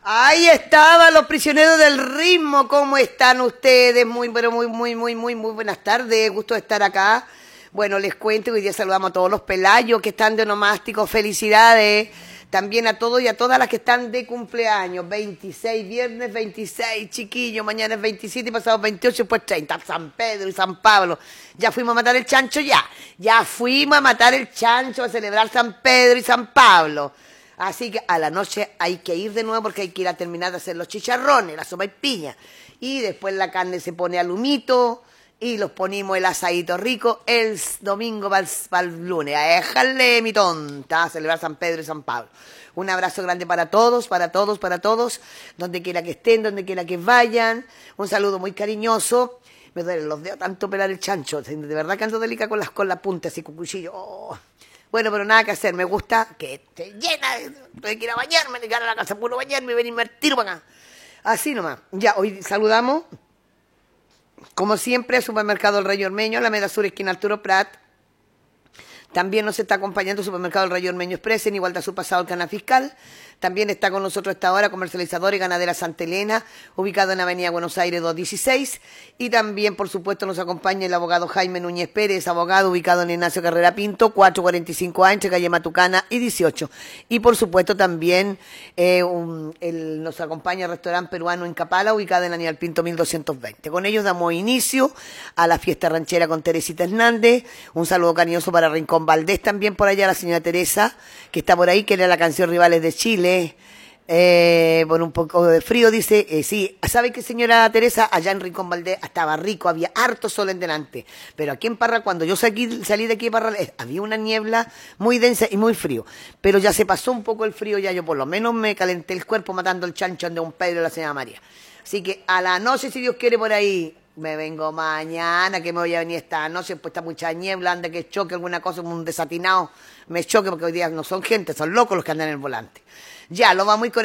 Ahí estaban los prisioneros del ritmo. ¿Cómo están ustedes? Muy buenas tardes. Gusto de estar acá. Bueno, les cuento que hoy día saludamos a todos los pelayos que están de onomásticos. Felicidades. También a todos y a todas las que están de cumpleaños. 26, viernes 26, chiquillos. Mañana es 27 y pasado 28, pues 30. San Pedro y San Pablo. Ya fuimos a matar el chancho ya. Ya fuimos a matar el chancho a celebrar San Pedro y San Pablo. Así que a la noche hay que ir de nuevo porque hay que ir a terminar de hacer los chicharrones, la sopa y piña. Y después la carne se pone al humito y los ponemos el asadito rico el domingo para el lunes. A dejarle mi tonta a celebrar San Pedro y San Pablo. Un abrazo grande para todos, donde quiera que estén, donde quiera que vayan. Un saludo muy cariñoso. Me duelen los dedos tanto pelar el chancho. De verdad que ando delicada con la punta, así con cuchillo. Oh. Bueno, pero nada que hacer, me gusta que esté llena, tengo que ir a bañarme, llegar a la casa, puro bañarme y venirme al tiro para acá. Así nomás. Ya, hoy saludamos, como siempre, al Supermercado El Rey Ormeño, Alameda Sur, esquina Arturo Prat. También nos está acompañando el Supermercado El Rey Ormeño Express, en igualdad a su pasado el canal fiscal. También está con nosotros esta hora comercializadora y ganadera Santa Elena, ubicado en Avenida Buenos Aires 216. Y también, por supuesto, nos acompaña el abogado Jaime Núñez Pérez, abogado ubicado en Ignacio Carrera Pinto, 445A, entre calle Matucana y 18. Y, por supuesto, también nos acompaña el restaurante peruano en Capala, ubicado en Aníbal Pinto 1220. Con ellos damos inicio a la fiesta ranchera con Teresita Hernández. Un saludo cariñoso para Rincón Valdés, también por allá la señora Teresa, que está por ahí, que era la canción Rivales de Chile. Por un poco de frío, dice, sí, ¿sabe qué, señora Teresa? Allá en Rincón Valdés estaba rico, había harto sol en delante, pero aquí en Parral, cuando yo salí de aquí de Parral, había una niebla muy densa y muy frío, pero ya se pasó un poco el frío, ya yo por lo menos me calenté el cuerpo matando el chancho de un Pedro y la señora María. Así que a la noche, si Dios quiere, por ahí, me vengo mañana, que me voy a venir esta noche, pues está mucha niebla, anda que choque alguna cosa, un desatinado, me choque, porque hoy día no son gente, son locos los que andan en el volante. Ya, lo vamos a ir con